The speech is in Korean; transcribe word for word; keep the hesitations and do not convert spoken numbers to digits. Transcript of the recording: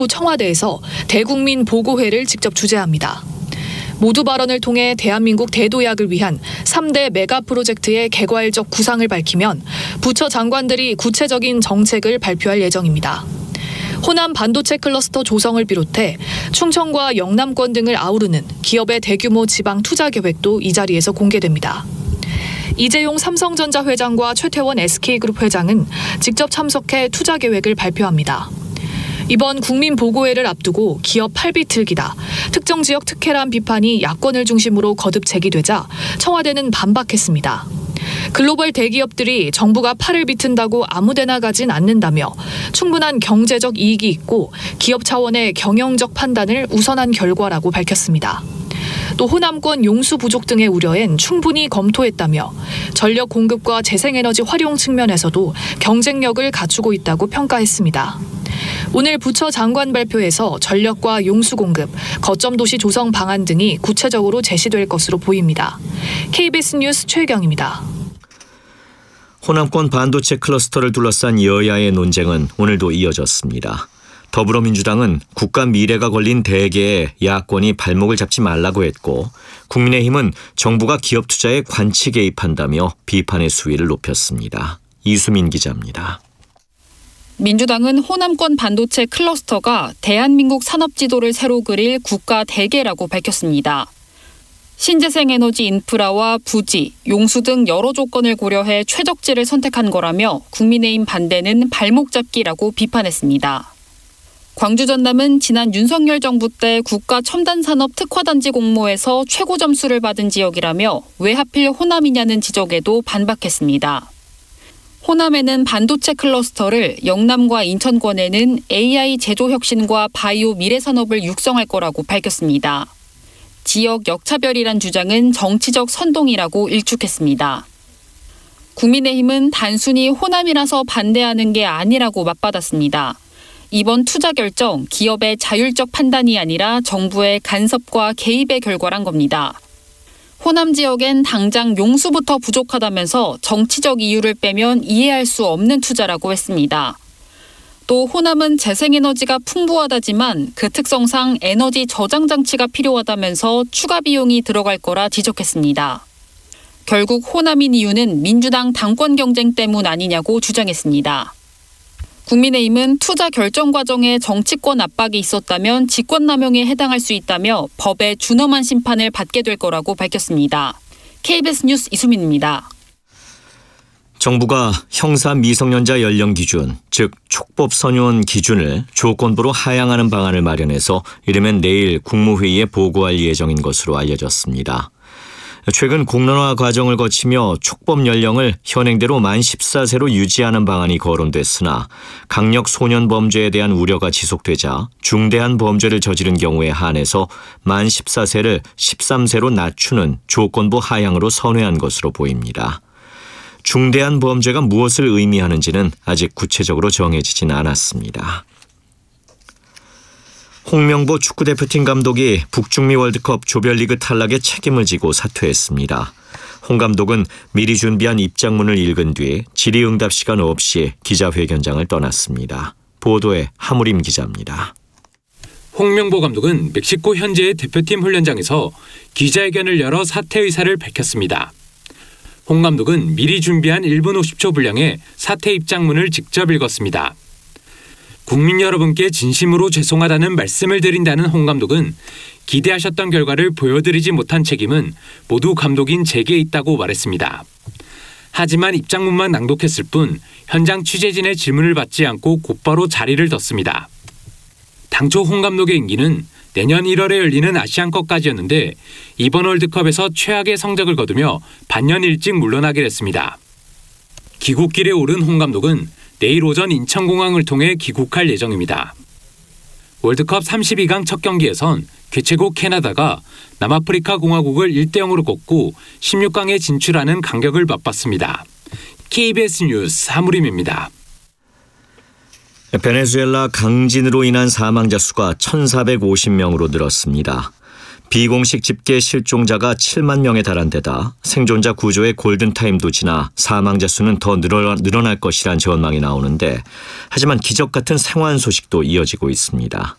청와대에서 대국민 보고회를 직접 주재합니다. 모두 발언을 통해 대한민국 대도약을 위한 삼 대 메가 프로젝트의 개괄적 구상을 밝히면 부처 장관들이 구체적인 정책을 발표할 예정입니다. 호남 반도체 클러스터 조성을 비롯해 충청과 영남권 등을 아우르는 기업의 대규모 지방 투자 계획도 이 자리에서 공개됩니다. 이재용 삼성전자 회장과 최태원 에스케이그룹 회장은 직접 참석해 투자 계획을 발표합니다. 이번 국민보고회를 앞두고 기업 팔비틀기다, 특정 지역 특혜란 비판이 야권을 중심으로 거듭 제기되자 청와대는 반박했습니다. 글로벌 대기업들이 정부가 팔을 비튼다고 아무데나 가진 않는다며 충분한 경제적 이익이 있고 기업 차원의 경영적 판단을 우선한 결과라고 밝혔습니다. 또 호남권 용수 부족 등의 우려엔 충분히 검토했다며 전력 공급과 재생에너지 활용 측면에서도 경쟁력을 갖추고 있다고 평가했습니다. 오늘 부처 장관 발표에서 전력과 용수 공급, 거점 도시 조성 방안 등이 구체적으로 제시될 것으로 보입니다. 케이비에스 뉴스 최경입니다. 호남권 반도체 클러스터를 둘러싼 여야의 논쟁은 오늘도 이어졌습니다. 더불어민주당은 국가 미래가 걸린 대계에 야권이 발목을 잡지 말라고 했고, 국민의힘은 정부가 기업 투자에 관치 개입한다며 비판의 수위를 높였습니다. 이수민 기자입니다. 민주당은 호남권 반도체 클러스터가 대한민국 산업 지도를 새로 그릴 국가 대계라고 밝혔습니다. 신재생 에너지 인프라와 부지, 용수 등 여러 조건을 고려해 최적지를 선택한 거라며 국민의힘 반대는 발목 잡기라고 비판했습니다. 광주 전남은 지난 윤석열 정부 때 국가 첨단산업 특화단지 공모에서 최고 점수를 받은 지역이라며 왜 하필 호남이냐는 지적에도 반박했습니다. 호남에는 반도체 클러스터를, 영남과 인천권에는 에이아이 제조 혁신과 바이오 미래산업을 육성할 거라고 밝혔습니다. 지역 역차별이란 주장은 정치적 선동이라고 일축했습니다. 국민의힘은 단순히 호남이라서 반대하는 게 아니라고 맞받았습니다. 이번 투자 결정, 기업의 자율적 판단이 아니라 정부의 간섭과 개입의 결과란 겁니다. 호남 지역엔 당장 용수부터 부족하다면서 정치적 이유를 빼면 이해할 수 없는 투자라고 했습니다. 또 호남은 재생에너지가 풍부하다지만 그 특성상 에너지 저장 장치가 필요하다면서 추가 비용이 들어갈 거라 지적했습니다. 결국 호남인 이유는 민주당 당권 경쟁 때문 아니냐고 주장했습니다. 국민의힘은 투자 결정 과정에 정치권 압박이 있었다면 직권남용에 해당할 수 있다며 법의 준엄한 심판을 받게 될 거라고 밝혔습니다. 케이비에스 뉴스 이수민입니다. 정부가 형사 미성년자 연령 기준, 즉 촉법 선유원 기준을 조건부로 하향하는 방안을 마련해서 이르면 내일 국무회의에 보고할 예정인 것으로 알려졌습니다. 최근 공론화 과정을 거치며 촉법 연령을 현행대로 만 열네 세로 유지하는 방안이 거론됐으나 강력 소년 범죄에 대한 우려가 지속되자 중대한 범죄를 저지른 경우에 한해서 만 열네 세를 열세 세로 낮추는 조건부 하향으로 선회한 것으로 보입니다. 중대한 범죄가 무엇을 의미하는지는 아직 구체적으로 정해지진 않았습니다. 홍명보 축구대표팀 감독이 북중미 월드컵 조별리그 탈락에 책임을 지고 사퇴했습니다. 홍 감독은 미리 준비한 입장문을 읽은 뒤 질의응답 시간 없이 기자회견장을 떠났습니다. 보도에 하무림 기자입니다. 홍명보 감독은 멕시코 현지의 대표팀 훈련장에서 기자회견을 열어 사퇴 의사를 밝혔습니다. 홍 감독은 미리 준비한 일 분 오십 초 분량의 사퇴 입장문을 직접 읽었습니다. 국민 여러분께 진심으로 죄송하다는 말씀을 드린다는 홍 감독은 기대하셨던 결과를 보여드리지 못한 책임은 모두 감독인 제게 있다고 말했습니다. 하지만 입장문만 낭독했을 뿐 현장 취재진의 질문을 받지 않고 곧바로 자리를 떴습니다. 당초 홍 감독의 임기는 내년 일월에 열리는 아시안컵까지였는데 이번 월드컵에서 최악의 성적을 거두며 반년 일찍 물러나게 됐습니다. 귀국길에 오른 홍 감독은 내일 오전 인천공항을 통해 귀국할 예정입니다. 월드컵 삼십이 강 첫 경기에선 개최국 캐나다가 남아프리카 공화국을 일 대 영으로 꺾고 십육 강에 진출하는 간격을 맛봤습니다. 케이비에스 뉴스 하무림입니다. 베네수엘라 강진으로 인한 사망자 수가 천사백오십 명으로 늘었습니다. 비공식 집계 실종자가 칠만 명에 달한 데다 생존자 구조의 골든타임도 지나 사망자 수는 더 늘어날 것이란 전망이 나오는데, 하지만 기적 같은 생還 소식도 이어지고 있습니다.